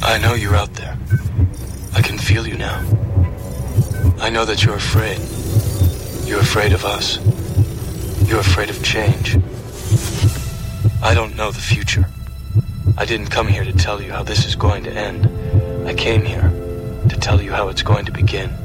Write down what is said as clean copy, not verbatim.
I know you're out there. I can feel you now. I know that you're afraid. You're afraid of us. You're afraid of change. I don't know the future. I didn't come here to tell you how this is going to end. I came here to tell you how it's going to begin.